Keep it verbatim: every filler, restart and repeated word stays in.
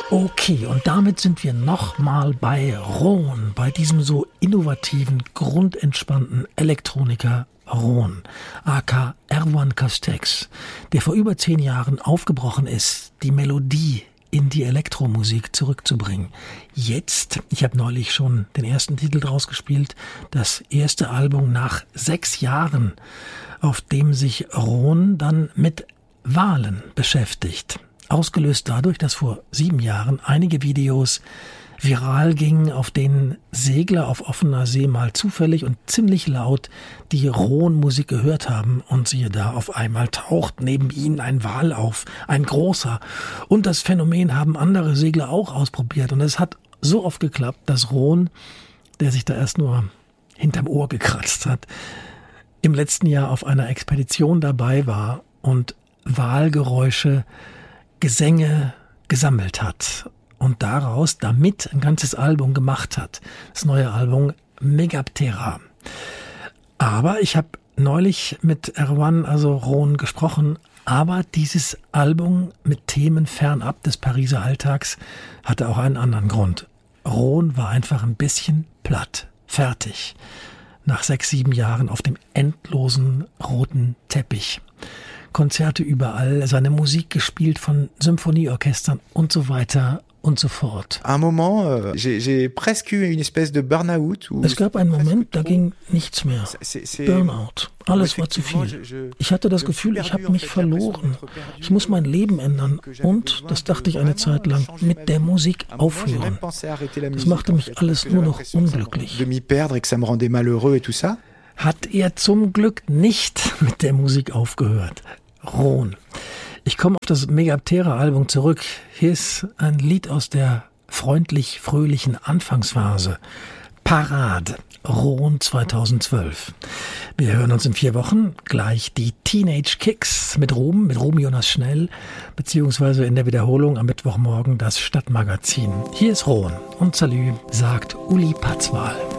Okay, und damit sind wir nochmal bei Ron, bei diesem so innovativen, grundentspannten Elektroniker Ron, aka Erwan Castex, der vor über zehn Jahren aufgebrochen ist, die Melodie in die Elektromusik zurückzubringen. Jetzt, ich habe neulich schon den ersten Titel draus gespielt, das erste Album nach sechs Jahren, auf dem sich Ron dann mit Walen beschäftigt. Ausgelöst dadurch, dass vor sieben Jahren einige Videos viral gingen, auf denen Segler auf offener See mal zufällig und ziemlich laut die Ron-Musik gehört haben und siehe da, auf einmal taucht neben ihnen ein Wal auf, ein großer. Und das Phänomen haben andere Segler auch ausprobiert und es hat so oft geklappt, dass Ron, der sich da erst nur hinterm Ohr gekratzt hat, im letzten Jahr auf einer Expedition dabei war und Walgeräusche, Gesänge gesammelt hat und daraus damit ein ganzes Album gemacht hat. Das neue Album Megaptera. Aber ich habe neulich mit Erwan, also Ron, gesprochen, aber dieses Album mit Themen fernab des Pariser Alltags hatte auch einen anderen Grund. Ron war einfach ein bisschen platt, fertig. Nach sechs, sieben Jahren auf dem endlosen roten Teppich. Konzerte überall, seine Musik gespielt von Symphonieorchestern und so weiter und so fort. Un moment, euh, j'ai, j'ai presque eu une espèce de burn-out. Es gab einen Moment, da ging nichts mehr. Burnout. Alles war zu viel. Ich hatte das Gefühl, ich habe mich verloren. Ich muss mein Leben ändern. Und, das dachte ich eine Zeit lang, mit der Musik aufhören. Das machte mich alles nur noch unglücklich. Hat er zum Glück nicht mit der Musik aufgehört. Ron. Ich komme auf das Megaptera-Album zurück. Hier ist ein Lied aus der freundlich-fröhlichen Anfangsphase. Parade. Ron zweitausendzwölf. Wir hören uns in vier Wochen. Gleich die Teenage Kicks mit Ruben, mit Ruben Jonas Schnell, beziehungsweise in der Wiederholung am Mittwochmorgen das Stadtmagazin. Hier ist Ron und Salü, sagt Uli Patzwal.